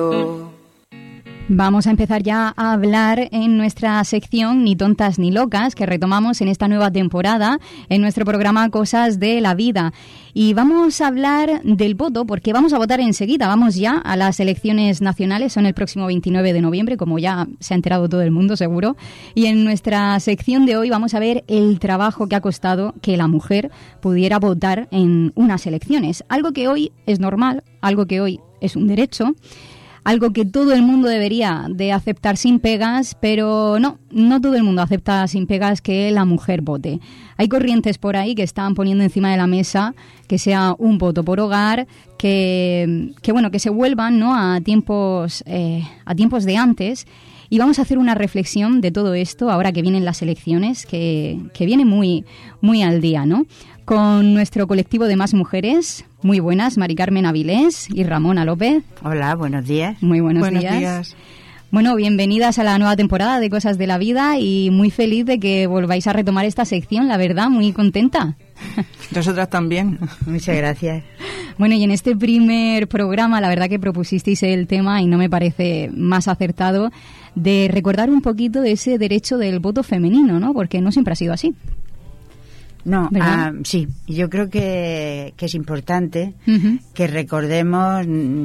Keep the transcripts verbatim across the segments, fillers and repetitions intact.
Vamos a empezar ya a hablar en nuestra sección Ni tontas ni locas, que retomamos en esta nueva temporada en nuestro programa Cosas de la Vida. Y vamos a hablar del voto, porque vamos a votar enseguida. Vamos ya a las elecciones nacionales, son el próximo veintinueve de noviembre, como ya se ha enterado todo el mundo, seguro. Y en nuestra sección de hoy vamos a ver el trabajo que ha costado que la mujer pudiera votar en unas elecciones. Algo que hoy es normal, algo que hoy es un derecho, algo que todo el mundo debería de aceptar sin pegas, pero no, no todo el mundo acepta sin pegas que la mujer vote. Hay corrientes por ahí que están poniendo encima de la mesa que sea un voto por hogar, que, que bueno, que se vuelvan, ¿no?, a tiempos, eh, a tiempos de antes. Y vamos a hacer una reflexión de todo esto ahora que vienen las elecciones, que, que viene muy, muy al día, ¿no? Con nuestro colectivo de Más Mujeres. Muy buenas, Mari Carmen Avilés y Ramona López. Hola, buenos días. Muy buenos, buenos días. días. Bueno, bienvenidas a la nueva temporada de Cosas de la Vida y muy feliz de que volváis a retomar esta sección, la verdad, muy contenta. Nosotras también. Muchas gracias. Bueno, y en este primer programa, la verdad que propusisteis el tema y no me parece más acertado de recordar un poquito de ese derecho del voto femenino, ¿no? Porque no siempre ha sido así. No, ah, sí, yo creo que, que es importante uh-huh. que recordemos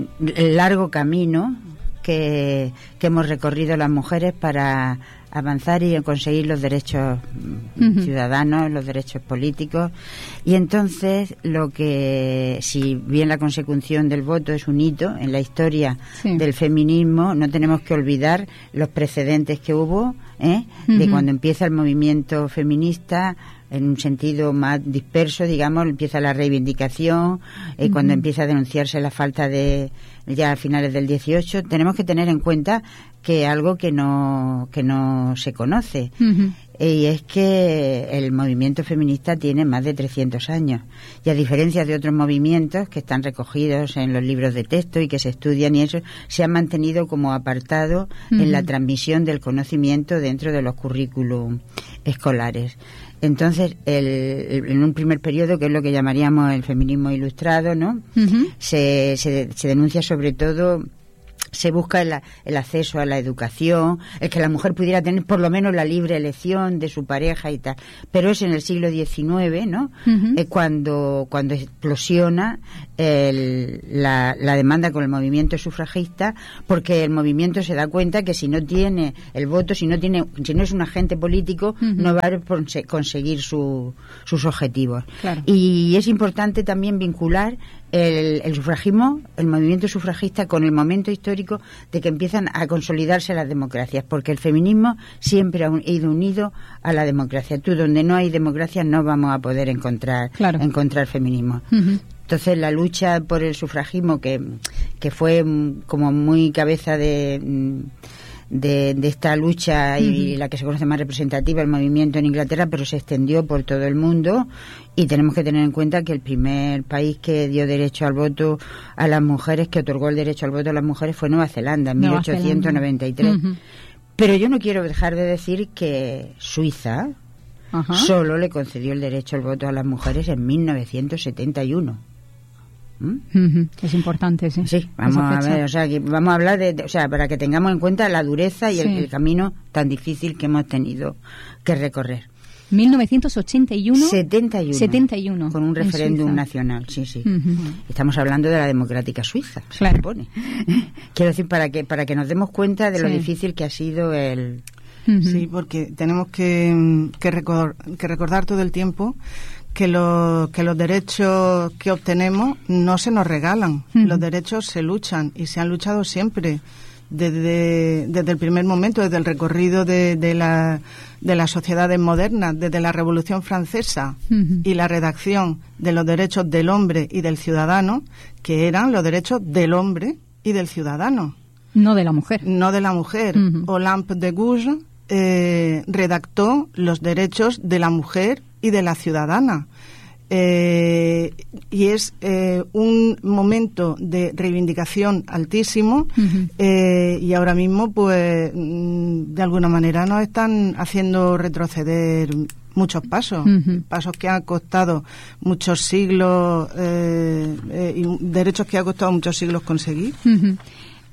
el largo camino que, que hemos recorrido las mujeres para avanzar y conseguir los derechos uh-huh. ciudadanos, los derechos políticos. Y entonces, lo que, si bien la consecución del voto es un hito en la historia sí. del feminismo, no tenemos que olvidar los precedentes que hubo, ¿eh? Uh-huh. de cuando empieza el movimiento feminista, en un sentido más disperso, digamos, empieza la reivindicación, eh, uh-huh. cuando empieza a denunciarse la falta de, ya a finales del dieciocho, tenemos que tener en cuenta que algo que no que no se conoce, uh-huh. eh, y es que el movimiento feminista tiene más de trescientos años, y a diferencia de otros movimientos que están recogidos en los libros de texto y que se estudian y eso, se han mantenido como apartado uh-huh. en la transmisión del conocimiento dentro de los currículum escolares. Entonces, el, el, en un primer periodo, que es lo que llamaríamos el feminismo ilustrado, ¿no? Uh-huh. Se, se, se denuncia sobre todo, se busca el, el acceso a la educación, el que la mujer pudiera tener por lo menos la libre elección de su pareja y tal. Pero es en el siglo diecinueve, ¿no? Uh-huh. Eh, cuando, cuando explosiona el, la, la demanda con el movimiento sufragista, porque el movimiento se da cuenta que si no tiene el voto, si no tiene, si no es un agente político, uh-huh. no va a conseguir su, sus objetivos. Claro. Y es importante también vincular el, el sufragismo, el movimiento sufragista, con el momento histórico de que empiezan a consolidarse las democracias, porque el feminismo siempre ha ido unido a la democracia. Tú, donde no hay democracia, no vamos a poder encontrar, claro. encontrar feminismo. Uh-huh. Entonces, la lucha por el sufragismo, que, que fue como muy cabeza de... De, de esta lucha y uh-huh. la que se conoce más representativa, el movimiento en Inglaterra, pero se extendió por todo el mundo, y tenemos que tener en cuenta que el primer país que dio derecho al voto a las mujeres, que otorgó el derecho al voto a las mujeres, fue Nueva Zelanda en Nueva mil ochocientos noventa y tres. Uh-huh. Pero yo no quiero dejar de decir que Suiza uh-huh. solo le concedió el derecho al voto a las mujeres en mil novecientos setenta y uno. ¿Mm? Uh-huh. Es importante, sí. Sí, vamos a ver, o sea, que vamos a hablar de, de, o sea, para que tengamos en cuenta la dureza y sí. el, el camino tan difícil que hemos tenido que recorrer. mil novecientos ochenta y uno. setenta y uno. setenta y uno. Con un referéndum nacional, sí, sí. Uh-huh. Estamos hablando de la democrática suiza, claro. se supone. Quiero decir, para que para que nos demos cuenta de lo sí. difícil que ha sido el... Uh-huh. Sí, porque tenemos que, que, recordar, que recordar todo el tiempo que, lo, que los derechos que obtenemos no se nos regalan. Uh-huh. Los derechos se luchan, y se han luchado siempre, desde, desde el primer momento, desde el recorrido de, de, la, de las sociedades modernas, desde la Revolución Francesa uh-huh. y la redacción de los derechos del hombre y del ciudadano, que eran los derechos del hombre y del ciudadano. No de la mujer. No de la mujer. Uh-huh. Olympe de Gouges eh, redactó los derechos de la mujer y de la ciudadana. Eh, y es eh, un momento de reivindicación altísimo, uh-huh. eh, y ahora mismo, pues, de alguna manera nos están haciendo retroceder muchos pasos, uh-huh. pasos que han costado muchos siglos, eh, eh, y derechos que ha costado muchos siglos conseguir. Uh-huh.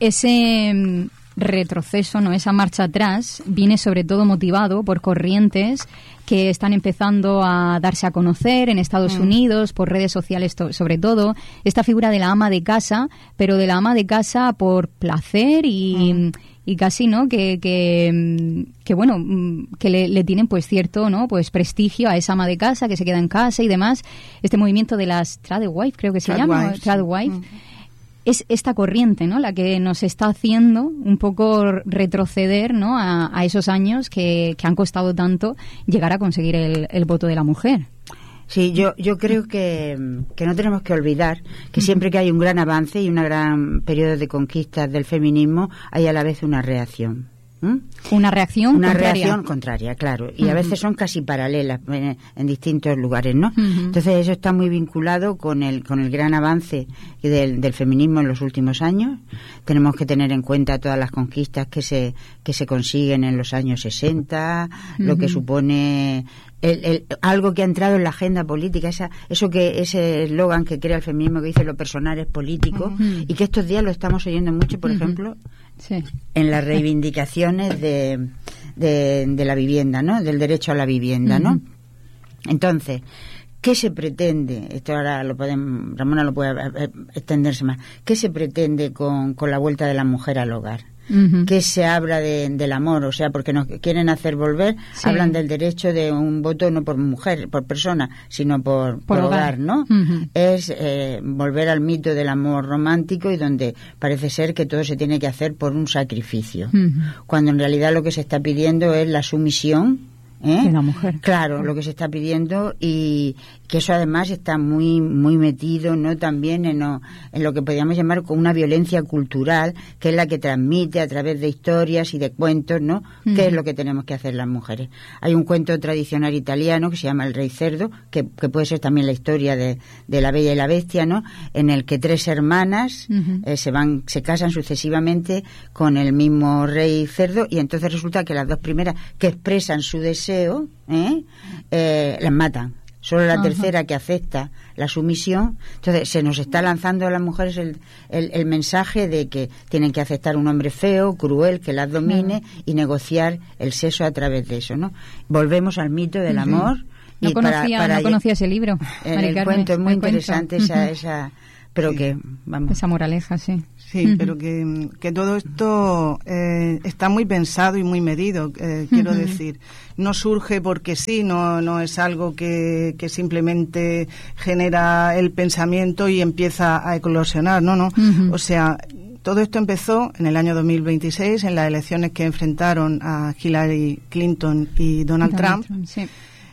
ese retroceso, no, esa marcha atrás, viene sobre todo motivado por corrientes que están empezando a darse a conocer en Estados mm. Unidos, por redes sociales to- sobre todo, esta figura de la ama de casa, pero de la ama de casa por placer y, mm. y casi, ¿no?, que, que, que bueno, que le, le tienen pues cierto, ¿no?, pues prestigio a esa ama de casa que se queda en casa y demás. Este movimiento de las Tradwife, creo que se llama, Tradwife. Mm. Es esta corriente, ¿no?, la que nos está haciendo un poco retroceder, ¿no?, a, a esos años que, que han costado tanto llegar a conseguir el, el voto de la mujer. Sí, yo yo creo que, que no tenemos que olvidar que siempre que hay un gran avance y un gran periodo de conquistas del feminismo, hay a la vez una reacción. ¿Mm? Una reacción Una contraria. reacción contraria, claro. Y uh-huh. a veces son casi paralelas en, en distintos lugares, ¿no? Uh-huh. Entonces eso está muy vinculado con el con el gran avance del, del feminismo en los últimos años. Tenemos que tener en cuenta todas las conquistas que se que se consiguen en los años sesenta, uh-huh. lo que supone el, el, algo que ha entrado en la agenda política, esa, eso que ese eslogan que crea el feminismo que dice lo personal es político, uh-huh. y que estos días lo estamos oyendo mucho, por uh-huh. ejemplo, sí. en las reivindicaciones de, de, de la vivienda, ¿no?, del derecho a la vivienda, ¿no? Uh-huh. Entonces, ¿qué se pretende? Esto ahora lo podemos, Ramona lo puede extenderse más. ¿Qué se pretende con, con la vuelta de la mujer al hogar? Uh-huh. Que se habla de, del amor, o sea, porque nos quieren hacer volver, sí. hablan del derecho de un voto no por mujer, por persona, sino por, por, por hogar, hogar, ¿no? Uh-huh. Es eh, volver al mito del amor romántico y donde parece ser que todo se tiene que hacer por un sacrificio, uh-huh. cuando en realidad lo que se está pidiendo es la sumisión, ¿eh? de la mujer. Claro, lo que se está pidiendo, y que eso además está muy muy metido, ¿no?, también en, no, en lo que podríamos llamar como una violencia cultural, que es la que transmite a través de historias y de cuentos, ¿no?, uh-huh. qué es lo que tenemos que hacer las mujeres. Hay un cuento tradicional italiano que se llama El Rey Cerdo, que, que puede ser también la historia de, de La Bella y la Bestia, ¿no?, en el que tres hermanas uh-huh. eh, se van se casan sucesivamente con el mismo rey cerdo, y entonces resulta que las dos primeras que expresan su deseo ¿eh? Eh, las matan. Solo la Ajá. tercera, que acepta la sumisión. Entonces se nos está lanzando a las mujeres el, el, el mensaje de que tienen que aceptar un hombre feo, cruel, que las domine, uh-huh. y negociar el sexo a través de eso, ¿no? Volvemos al mito del uh-huh. amor. No, y conocía, para, para no conocía ese libro. En el Carmen, cuento es muy interesante cuento. esa... esa pero sí. que vamos esa moraleja, sí. Sí, uh-huh. pero que, que todo esto eh, está muy pensado y muy medido, eh, quiero uh-huh. decir. No surge porque sí, no no es algo que, que simplemente genera el pensamiento y empieza a eclosionar, no, no. Uh-huh. O sea, todo esto empezó en el año dos mil veintiséis, en las elecciones que enfrentaron a Hillary Clinton y Donald, Donald Trump. Trump sí.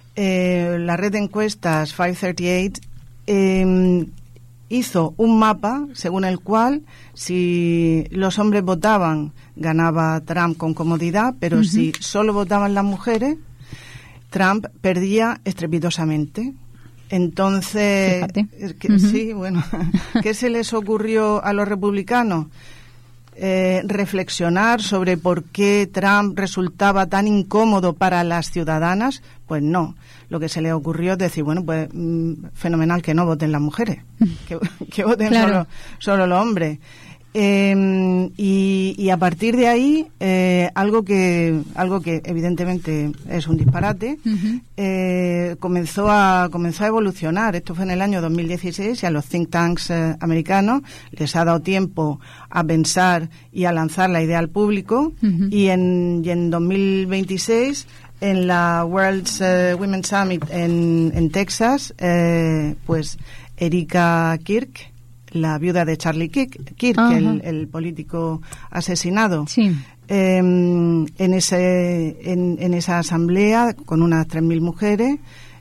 eh, la red de encuestas quinientos treinta y ocho eh, hizo un mapa según el cual si los hombres votaban ganaba Trump con comodidad, pero uh-huh. si solo votaban las mujeres, Trump perdía estrepitosamente. Entonces, que, uh-huh. sí, bueno, ¿qué se les ocurrió a los republicanos? Eh, reflexionar sobre por qué Trump resultaba tan incómodo para las ciudadanas. Pues no, lo que se le ocurrió es decir, bueno, pues mmm, fenomenal que no voten las mujeres, que, que voten claro. solo, solo los hombres. Eh, y, y a partir de ahí eh, algo que algo que evidentemente es un disparate uh-huh. eh, comenzó a comenzó a evolucionar. Esto fue en el año dos mil dieciséis y a los think tanks eh, americanos les ha dado tiempo a pensar y a lanzar la idea al público uh-huh. y en y en dos mil veintiséis en la World uh, Women's Summit en, en Texas eh, pues Erika Kirk, la viuda de Charlie Kirk, Kirk el, el político asesinado, sí. eh, en, ese, en, en esa asamblea con unas tres mil mujeres,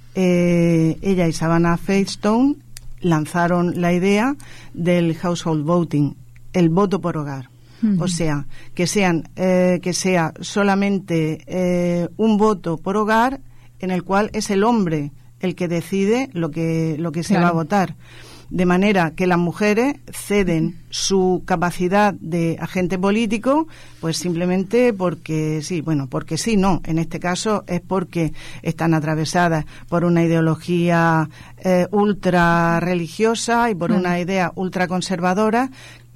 eh, ella y Savannah Featherstone lanzaron la idea del household voting, el voto por hogar. Uh-huh. O sea, que sean eh, que sea solamente eh, un voto por hogar en el cual es el hombre el que decide lo que lo que se claro. va a votar. De manera que las mujeres ceden su capacidad de agente político, pues simplemente porque sí, bueno, porque sí, no. En este caso es porque están atravesadas por una ideología eh, ultra religiosa y por mm. una idea ultra conservadora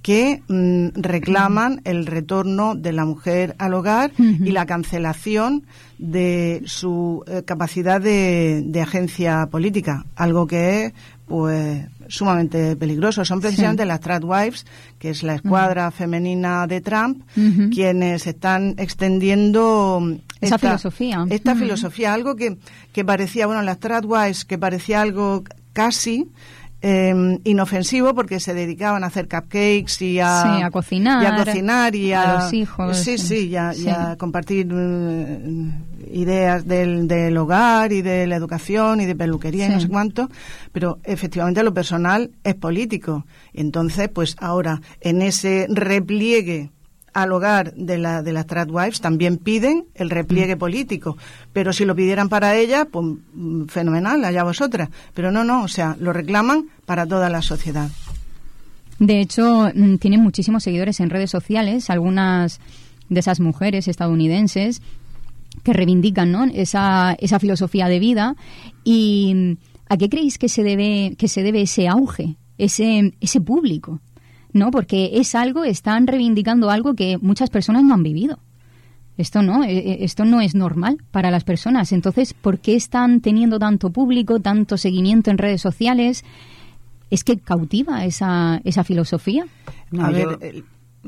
que mm, reclaman el retorno de la mujer al hogar uh-huh. y la cancelación de su eh, capacidad de, de agencia política, algo que es pues sumamente peligroso. Son precisamente sí. las Tradwives, que es la escuadra uh-huh. femenina de Trump, uh-huh. quienes están extendiendo esa esta filosofía. Esta uh-huh. filosofía, algo que, que parecía, bueno, las Tradwives, que parecía algo casi Eh, inofensivo, porque se dedicaban a hacer cupcakes y a, sí, a cocinar y a cocinar y a, a los hijos sí sí y a, sí. y a compartir uh, ideas del, del hogar y de la educación y de peluquería sí. y no sé cuánto, pero efectivamente lo personal es político. Entonces, pues ahora en ese repliegue al hogar de, la, de las Tradwives también piden el repliegue político, pero si lo pidieran para ellas, pues fenomenal, allá vosotras, pero no, no, o sea, lo reclaman para toda la sociedad. De hecho, tienen muchísimos seguidores en redes sociales, algunas de esas mujeres estadounidenses que reivindican, ¿no?, esa, esa filosofía de vida. ¿Y a qué creéis que se debe, que se debe ese auge, ese, ese público? No, porque es algo, están reivindicando algo que muchas personas no han vivido. Esto no, esto no es normal para las personas. Entonces, ¿por qué están teniendo tanto público, tanto seguimiento en redes sociales? ¿Es que cautiva esa, esa filosofía? No, a ver, yo, el...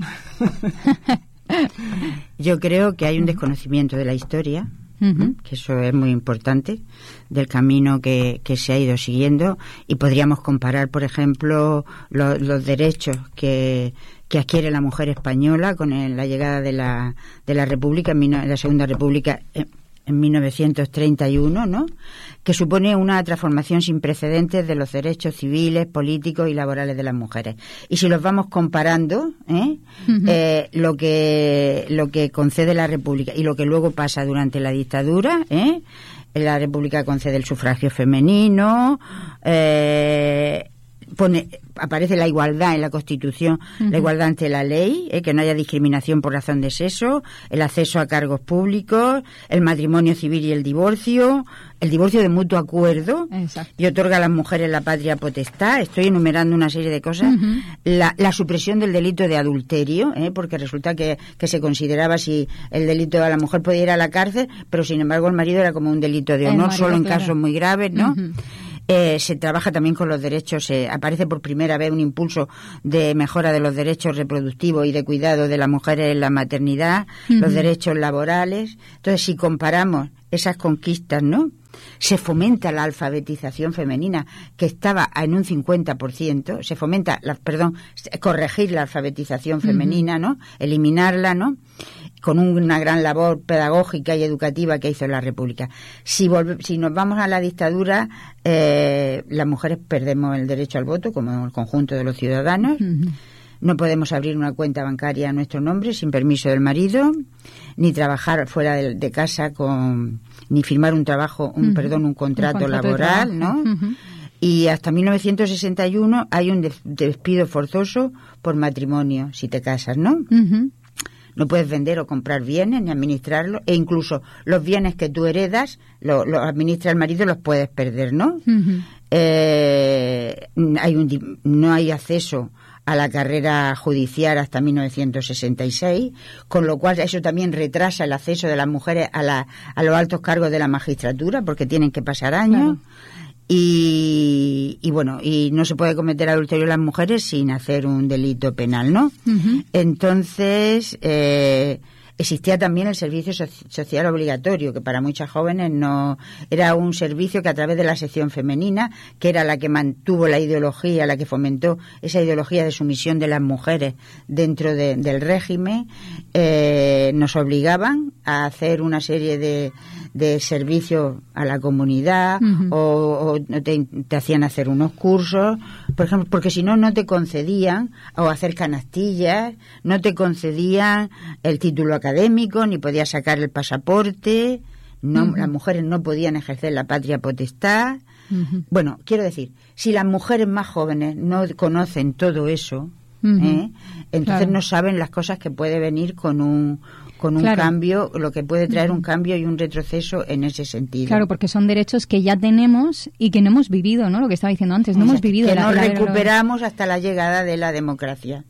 yo creo que hay un desconocimiento de la historia. Uh-huh. Que eso es muy importante, del camino que, que se ha ido siguiendo, y podríamos comparar, por ejemplo, lo, los derechos que, que adquiere la mujer española con el, la llegada de la, de la República, en la Segunda República, en, en mil novecientos treinta y uno, ¿no?, que supone una transformación sin precedentes de los derechos civiles, políticos y laborales de las mujeres. Y si los vamos comparando, ¿eh? Uh-huh. eh, lo que lo que concede la República y lo que luego pasa durante la dictadura, ¿eh? La República concede el sufragio femenino, eh, pone aparece la igualdad en la Constitución, uh-huh. la igualdad ante la ley, eh, que no haya discriminación por razón de sexo, el acceso a cargos públicos, el matrimonio civil y el divorcio, el divorcio de mutuo acuerdo. Exacto. Y otorga a las mujeres la patria potestad. Estoy enumerando una serie de cosas. Uh-huh. La, la supresión del delito de adulterio, eh, porque resulta que, que se consideraba si el delito a la mujer podía ir a la cárcel, pero sin embargo el marido era como un delito de honor, marido, solo en claro. casos muy graves, ¿no? Uh-huh. Eh, se trabaja también con los derechos, eh, aparece por primera vez un impulso de mejora de los derechos reproductivos y de cuidado de las mujeres en la maternidad, uh-huh. los derechos laborales. Entonces, si comparamos esas conquistas, ¿no?, se fomenta la alfabetización femenina, que estaba en un cincuenta por ciento, se fomenta, la, perdón, corregir la alfabetización femenina, ¿no?, eliminarla, ¿no?, con una gran labor pedagógica y educativa que hizo la República. Si, volve, si nos vamos a la dictadura, eh, las mujeres perdemos el derecho al voto, como el conjunto de los ciudadanos. Uh-huh. No podemos abrir una cuenta bancaria a nuestro nombre sin permiso del marido, ni trabajar fuera de, de casa con, ni firmar un trabajo, un uh-huh. perdón, un contrato, un contrato laboral, ¿no? Uh-huh. Y hasta mil novecientos sesenta y uno hay un despido forzoso por matrimonio si te casas, ¿no? Uh-huh. No puedes vender o comprar bienes ni administrarlos, e incluso los bienes que tú heredas los lo administra el marido, los puedes perder, ¿no? Uh-huh. Eh, hay un, no hay acceso a la carrera judicial hasta mil novecientos sesenta y seis, con lo cual eso también retrasa el acceso de las mujeres a, la, a los altos cargos de la magistratura, porque tienen que pasar años. Claro. Y, y bueno, y no se puede cometer adulterio las mujeres sin hacer un delito penal, ¿no? Uh-huh. Entonces, eh, existía también el servicio so- social obligatorio, que para muchas jóvenes no era un servicio que a través de la sección femenina, que era la que mantuvo la ideología, la que fomentó esa ideología de sumisión de las mujeres dentro de, del régimen, eh, nos obligaban a hacer una serie de de servicio a la comunidad, uh-huh. o, o te, te hacían hacer unos cursos, por ejemplo, porque si no, no te concedían, o hacer canastillas, no te concedían el título académico, ni podías sacar el pasaporte, no, uh-huh. las mujeres no podían ejercer la patria potestad. Uh-huh. Bueno, quiero decir, si las mujeres más jóvenes no conocen todo eso, uh-huh. ¿eh? entonces claro. no saben las cosas que puede venir con un con un claro. cambio, lo que puede traer un cambio y un retroceso en ese sentido. Claro, porque son derechos que ya tenemos y que no hemos vivido, ¿no? Lo que estaba diciendo antes, no o sea, hemos vivido. Que la, no la, recuperamos la... hasta la llegada de la democracia.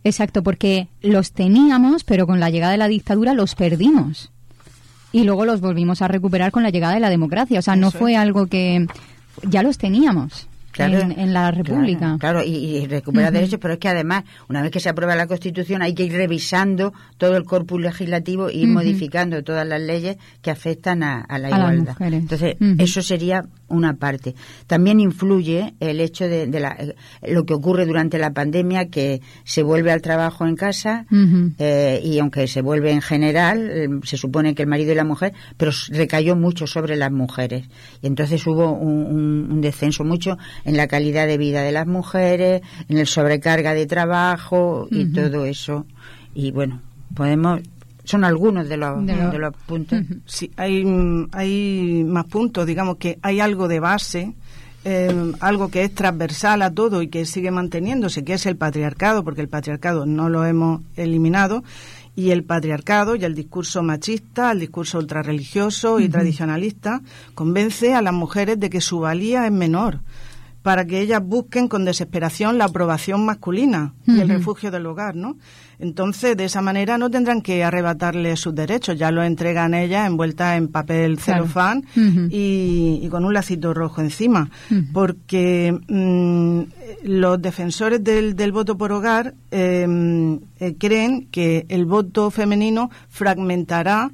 Exacto, porque los teníamos, pero con la llegada de la dictadura los perdimos. Y luego los volvimos a recuperar con la llegada de la democracia. O sea, no fue algo que... Ya los teníamos. Claro, en, en la República. Claro, claro y, y recupera uh-huh. derechos, pero es que además, una vez que se aprueba la Constitución, hay que ir revisando todo el corpus legislativo e ir uh-huh. modificando todas las leyes que afectan a, a la a igualdad. Entonces, uh-huh. eso sería una parte. También influye el hecho de, de la, lo que ocurre durante la pandemia, que se vuelve al trabajo en casa, uh-huh. eh, y aunque se vuelve en general, eh, se supone que el marido y la mujer, pero recayó mucho sobre las mujeres. Y entonces hubo un, un, un descenso mucho en la calidad de vida de las mujeres, en el sobrecarga de trabajo y uh-huh. todo eso. Y bueno, podemos... Son algunos de los, de los, de los puntos. Uh-huh. Sí, hay, hay más puntos. Digamos que hay algo de base, eh, algo que es transversal a todo y que sigue manteniéndose, que es el patriarcado, porque el patriarcado no lo hemos eliminado. Y el patriarcado y el discurso machista, el discurso ultrarreligioso y uh-huh. tradicionalista, convence a las mujeres de que su valía es menor, para que ellas busquen con desesperación la aprobación masculina uh-huh. y el refugio del hogar, ¿no? Entonces, de esa manera no tendrán que arrebatarle sus derechos, ya lo entregan ellas envueltas en papel celofán claro. uh-huh. y, y con un lacito rojo encima, uh-huh. porque mmm, los defensores del, del voto por hogar eh, eh, creen que el voto femenino fragmentará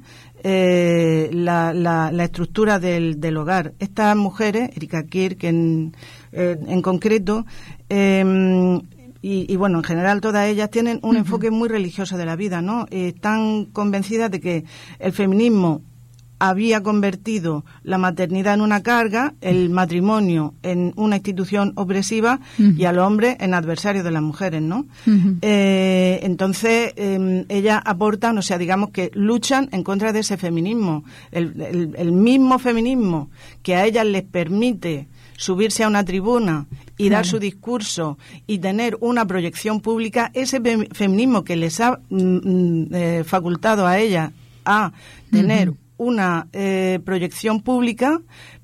Eh, la, la, la estructura del, del hogar. Estas mujeres, Erika Kirk en, eh, en concreto, eh, y, y bueno, en general todas ellas tienen un uh-huh. enfoque muy religioso de la vida, ¿no? Eh, están convencidas de que el feminismo había convertido la maternidad en una carga, el matrimonio en una institución opresiva uh-huh. y al hombre en adversario de las mujeres, ¿no? Uh-huh. Eh, entonces, eh, ellas aportan, o sea, digamos que luchan en contra de ese feminismo. El, el, el mismo feminismo que a ellas les permite subirse a una tribuna y dar su discurso y tener una proyección pública, ese feminismo que les ha mm, eh, facultado a ellas a tener uh-huh. una eh, proyección pública,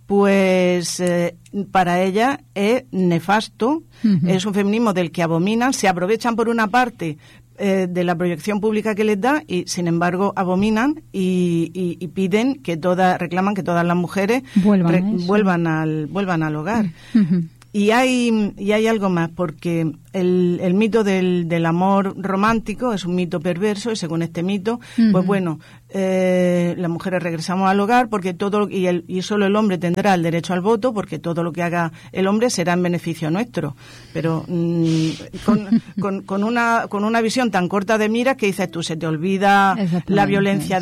pues eh, para ella es nefasto, uh-huh. es un feminismo del que abominan, se aprovechan por una parte eh, de la proyección pública que les da y sin embargo abominan y, y, y piden que todas, reclaman que todas las mujeres vuelvan, re, vuelvan al vuelvan al hogar. Uh-huh. Y hay y hay algo más, porque el, el mito del, del amor romántico es un mito perverso y según este mito, uh-huh. pues bueno, eh, las mujeres regresamos al hogar porque todo y, el, y solo el hombre tendrá el derecho al voto porque todo lo que haga el hombre será en beneficio nuestro. Pero mmm, con, con, con una con una visión tan corta de miras que dices tú, se te olvida la violencia